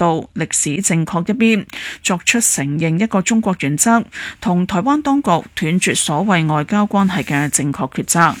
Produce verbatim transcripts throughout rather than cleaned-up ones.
到歷史正確一邊，作出承認一個中國原則，同台灣當局斷絕所謂外交關係嘅正確抉擇。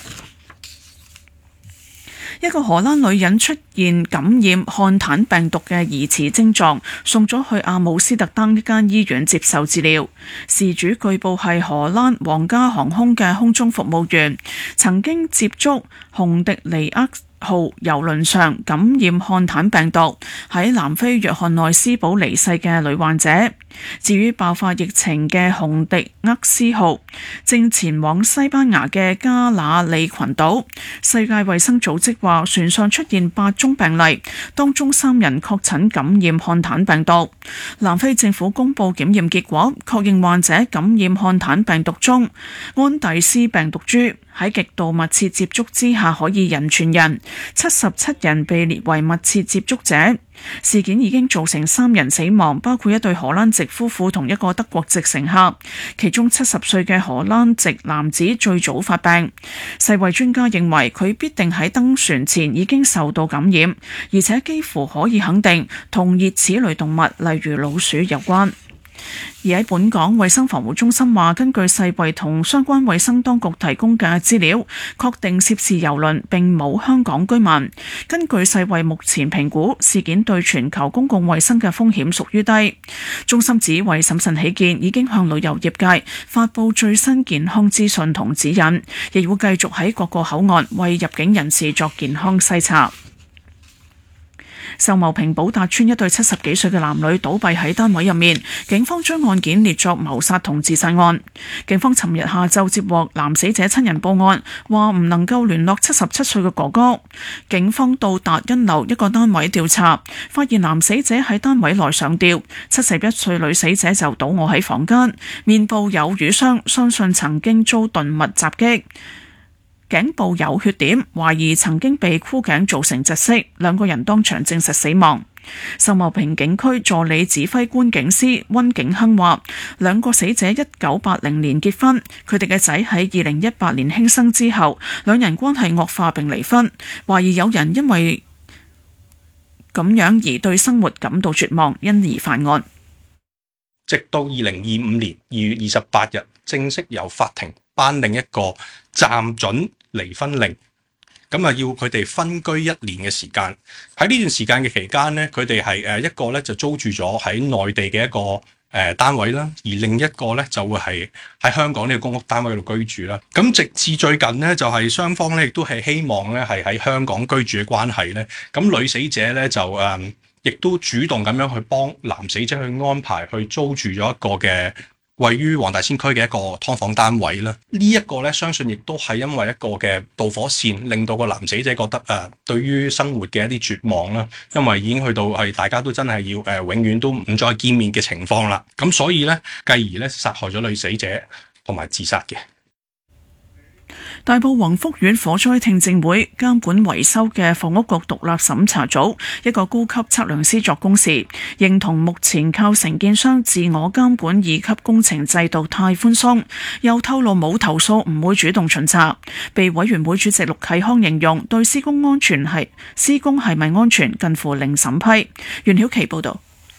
一個荷蘭女人出現感染漢坦病毒嘅疑似症狀，送咗去阿姆斯特丹一間醫院接受治療。事主據報係荷蘭皇家航空嘅空中服務員，曾經接觸洪迪尼厄號郵輪上感染漢坦病毒，喺南非約翰內斯堡離世嘅女患者。至於爆發疫情嘅洪迪厄斯號，正前往西班牙嘅加那利群島。世界衛生組織話，船上出現八宗病例，當中三人確診感染漢坦病毒。南非政府公布檢驗結果，確認患者感染漢坦病毒中安第斯病毒株，喺極度密切接觸之下可以人傳人。七十七人被列為密切接觸者。事件已經造成三人死亡，包括一對荷蘭籍夫婦同一個德國籍乘客，其中七十歲嘅荷蘭籍男子最早發病。世衛專家認為佢必定喺登船前已經受到感染，而且幾乎可以肯定同熱齒類動物例如老鼠有關。而喺本港，衛生防護中心話，根據世衛同相關衛生當局提供嘅資料，確定涉事郵輪並冇香港居民。根據世衛目前評估，事件對全球公共衛生嘅風險屬於低。中心指為審慎起見，已經向旅遊業界發布最新健康資訊同指引，亦會繼續喺各個口岸為入境人士作健康篩查。秀茂坪寶達邨一對七十幾歲嘅男女倒斃喺單位入面，警方將案件列作謀殺同自殺案。警方尋日下晝接獲男死者親人報案，話唔能夠聯絡七十七歲嘅哥哥。警方到達一樓一個單位調查，發現男死者喺單位內上吊，七十一歲女死者就倒卧喺房間，面部有瘀傷，相信曾經遭鈍物襲擊。頸部有血點，懷疑曾經被箍頸造成窒息，兩個人當場證實死亡。秀茂坪警區助理指揮官警司溫景亨話，兩個死者一九八零年結婚，佢哋嘅仔喺二零一八年輕生之後，兩人關係惡化並離婚，懷疑有人因為咁樣而對生活感到絕望，因而犯案。 直到二零二五年二月二十八日，正式由法庭頒令一個暫准離婚令，咁啊要佢哋分居一年嘅時間。喺呢段時間嘅期間咧，佢哋係誒一個咧就租住咗喺內地嘅一個誒單位啦，而另一個咧就會係喺香港呢個公屋單位度居住啦。咁直至最近咧，就係雙方咧亦都係希望咧係喺香港居住嘅關係咧，咁女死者咧就誒亦都主動咁樣去幫男死者去安排去租住咗一個嘅位於黃大仙區嘅一個劏房單位啦，呢一個咧，相信亦都係因為一個嘅導火線，令到個男死者覺得誒、呃，對於生活嘅一啲絕望啦，因為已經去到係大家都真係要誒、呃，永遠都唔再見面嘅情況啦。咁所以咧，繼而咧殺害咗女死者同埋自殺嘅。 大埔宏福苑火災聽證會監管維修嘅房屋局獨立審查組一個高級測量師作供時，認同目前靠承建商自我監管二級工程制度太寬鬆，又透露冇投訴唔會主動巡查。被委員會主席陸啟康形容對施工安全係施工係咪安全近乎零審批。袁曉琪報道。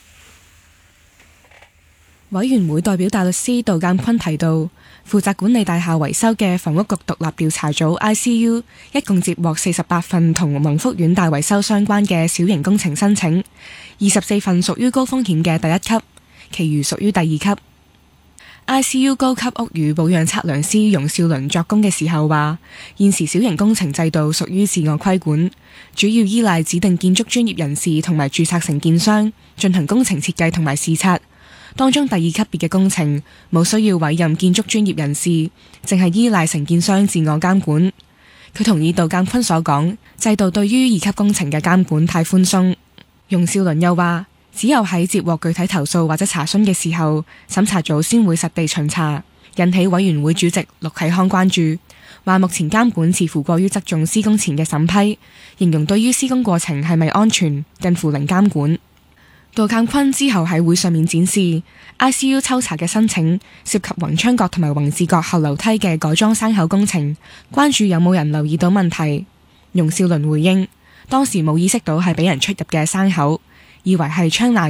委員會代表大律師杜鑑坤提到，負責管理大廈維修嘅房屋局獨立調查組 I C U 一共接獲四十八份同宏福苑大維修相關嘅小型工程申請，二十四份屬於高風險嘅第一級，其餘屬於第二級。I C U 高級屋宇保養測量師容少倫作供嘅時候話，現時小型工程制度屬於自我規管，主要依賴指定建築專業人士同埋註冊承建商進行工程設計同埋視察。當中第二級別嘅工程冇需要委任建築專業人士，淨係依賴承建商自我監管。佢同意杜鑑坤所講，制度對於二級工程嘅監管太寬鬆。容少倫又話，只有喺接獲具體投訴或者查詢嘅時候，審查組先會實地巡查，引起委員會主席陸啟康關注，話目前監管似乎過於側重施工前嘅審批，形容對於施工過程係咪安全近乎零監管。杜鑑坤之後喺會上面展示 I C U 抽查嘅申請涉及宏昌閣同埋宏志閣後樓梯嘅改裝山口工程，關注有冇人留意到問題。容少倫回應，當時冇意識到係俾人出入嘅山口，以為係窗罅。